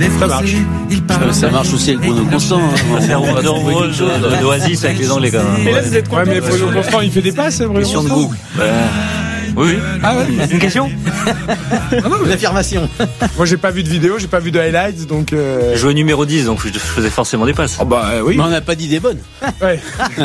Les Français, ils parlent. Ça marche aussi avec Bruno Constant. Faire un rose d'Oasis avec les Anglais quand même. Et là, vous êtes content. Ouais, mais Bruno Constant, il fait des passes, Bruno Question de Constant. goût. Oui. Ah ouais. Une question? Une affirmation. Moi, j'ai pas vu de vidéo, j'ai pas vu de highlights, donc. Je jouais numéro 10, donc je faisais forcément des passes. Oh bah oui. Mais on n'a pas d'idée bonne. Ouais.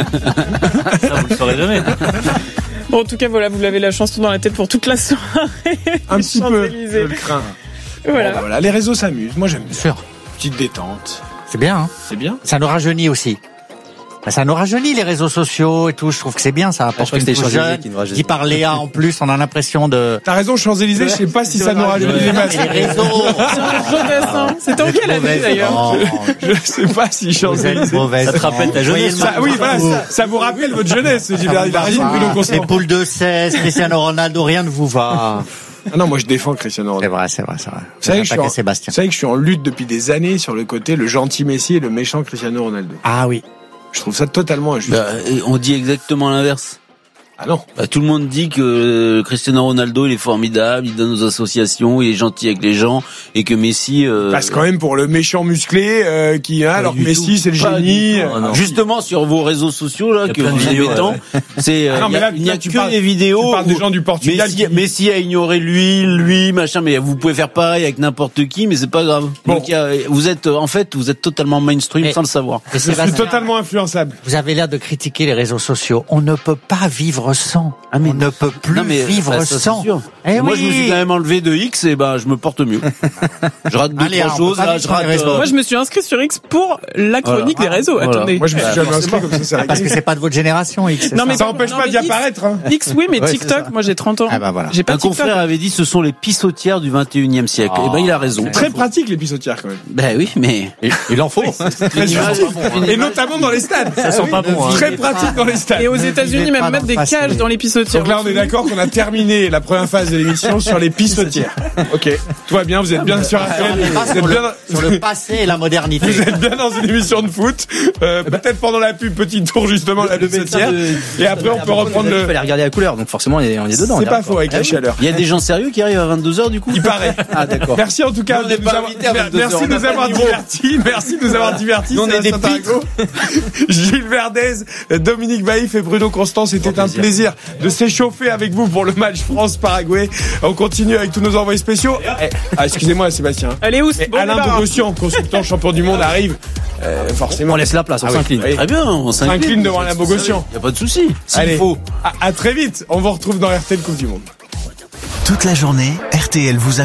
Ça, vous le saurez jamais. Bon, en tout cas, voilà, vous l'avez la chanson dans la tête pour toute la soirée. Un petit peu. Je Champs-Élysées. le crains. Voilà. Bon, bah, voilà, les réseaux s'amusent. Moi, j'aime bien. Sûr. Petite détente. C'est bien, hein. C'est bien. Ça nous rajeunit aussi. Ça nous rajeunit les réseaux sociaux et tout. Je trouve que c'est bien, ça apporte une touche jeune. Dit par Léa en plus, on a l'impression de. T'as raison, Champs-Élysées, je sais pas si ça nous rajeunit les masses. Les réseaux. C'était en quelle année d'ailleurs? Je sais pas si Champs-Élysées. Ça te rappelle ta jeunesse. Oui, voilà, ça vous rappelle votre jeunesse. Il a raison, Bruno Les Constant. poules de 16, Cristiano Ronaldo, rien ne vous va. Ah non, moi je défends Cristiano Ronaldo. C'est vrai. Vous savez que Sébastien. Vous savez que je suis en lutte depuis des années sur le côté le gentil Messi et le méchant Cristiano Ronaldo. Ah oui. Je trouve ça totalement injuste. On dit exactement l'inverse. Ah non. Tout le monde dit que Cristiano Ronaldo il est formidable, il donne aux associations, il est gentil avec les gens, et que Messi. Passe quand même pour le méchant musclé qui a, alors que Messi c'est le génie. Justement sur vos réseaux sociaux là que plein de vous vidéos, aimez tant, c'est Ah non, mais là, il n'y a tu que parles- des vidéos. Tu parles des où gens du Portugal. Messi a ignoré lui machin, mais vous pouvez faire pareil avec n'importe qui, mais c'est pas grave. Bon. Donc vous êtes totalement mainstream Mais- sans le savoir. Et Je suis Sébastien, totalement influençable. vous avez l'air de critiquer les réseaux sociaux. On ne peut pas vivre sans. mais on ne peut plus Non, mais, vivre ça, c'est sans. sûr. Eh Moi, oui. je me suis quand même enlevé de X et je me porte mieux. Je rate deux, Allez, trois on choses, peut pas là, vivre je sans les rate, réseaux. Moi, je me suis inscrit sur X pour la chronique des réseaux. Voilà. Attendez. Moi je me suis jamais inscrit comme ça, c'est Parce que réglé. c'est pas de votre génération, X. Non, mais Ça empêche pas d'y X- apparaître. Hein. X, oui, mais Ouais, c'est TikTok, ça. moi j'ai 30 ans. Ah bah voilà. J'ai pas Un TikTok. confrère avait dit ce sont les pissotières du 21e siècle. Oh. Et il a raison. Très pratique les pissotières quand même. Ben oui, mais Il en faut. Très Et notamment dans les stades. Ça sent pas bon. Très pratique dans les stades. Et aux États-Unis, vivez même pas mettre dans des le passé. cages dans les pissotières. Donc là, on est d'accord qu'on a terminé la première phase de l'émission sur les pissotières. Ok, tout va bien, vous êtes bien sur On RTL, est pas vous êtes bien, sur le passé et la modernité. vous êtes bien dans une émission de foot. Peut-être pendant la pub, petit tour justement la pissotière. Et après, on peut reprendre Il le. fallait regarder la couleur, donc forcément on est dedans. C'est pas faux avec la chaleur. il y a des gens sérieux qui arrivent à 22h du coup. Il paraît. Ah d'accord. Merci en tout cas On n'est de pas nous avoir, invité à 22 merci heures, de on nous n'a pas avoir de niveau. divertis. Merci de nous avoir divertis. Nous, on est des Sébastien Tarago, Gilles Verdez, Dominique Baïf et Bruno Constant. C'était un plaisir de s'échauffer avec vous pour le match France-Paraguay. On continue avec tous nos envoyés spéciaux. Excusez-moi Sébastien. Allez, où Mais bon Alain débarras. Bogossian, consultant champion du monde, arrive. Forcément. On laisse la place, on s'incline. Oui. Très bien, on S'incline devant Alain Bogossian. Y a pas de souci. S'il Allez, faut. à très vite. On vous retrouve dans RTL Coupe du Monde. Toute la journée, RTL vous a